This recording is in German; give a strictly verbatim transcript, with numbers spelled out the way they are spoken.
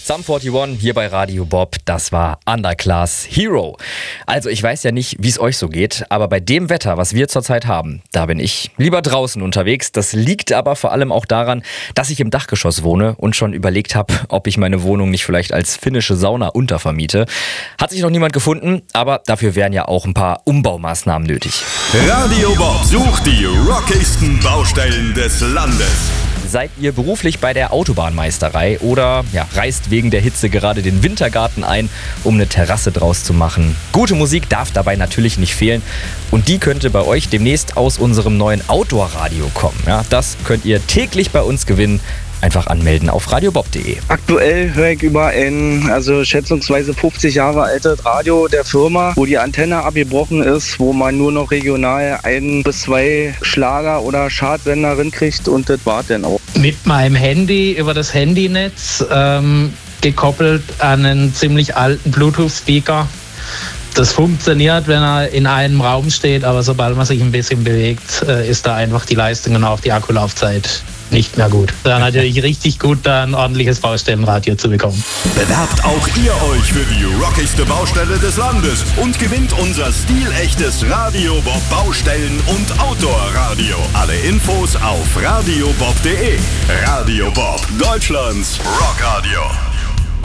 Sum einundvierzig hier bei Radio Bob, das war Underclass Hero. Also ich weiß ja nicht, wie es euch so geht, aber bei dem Wetter, was wir zurzeit haben, da bin ich lieber draußen unterwegs. Das liegt aber vor allem auch daran, dass ich im Dachgeschoss wohne und schon überlegt habe, ob ich meine Wohnung nicht vielleicht als finnische Sauna untervermiete. Hat sich noch niemand gefunden, aber dafür wären ja auch ein paar Umbaumaßnahmen nötig. Radio Bob sucht die rockigsten Baustellen des Landes. Seid ihr beruflich bei der Autobahnmeisterei oder ja, reist wegen der Hitze gerade den Wintergarten ein, um eine Terrasse draus zu machen? Gute Musik darf dabei natürlich nicht fehlen und die könnte bei euch demnächst aus unserem neuen Outdoor-Radio kommen. Ja, das könnt ihr täglich bei uns gewinnen. Einfach anmelden auf radiobob punkt de. Aktuell höre ich über ein, also schätzungsweise fünfzig Jahre altes Radio der Firma, wo die Antenne abgebrochen ist, wo man nur noch regional ein bis zwei Schlager oder Chartsender kriegt und das war dann auch. Mit meinem Handy über das Handynetz ähm, gekoppelt an einen ziemlich alten Bluetooth-Speaker. Das funktioniert, wenn er in einem Raum steht, aber sobald man sich ein bisschen bewegt, äh, ist da einfach die Leistung und auch die Akkulaufzeit nicht mehr gut. Da natürlich richtig gut, da ein ordentliches Baustellenradio zu bekommen. Bewerbt auch ihr euch für die rockigste Baustelle des Landes und gewinnt unser stilechtes Radio Bob Baustellen- und Outdoor-Radio. Alle Infos auf radiobob punkt de. Radio Bob, Deutschlands Rockradio.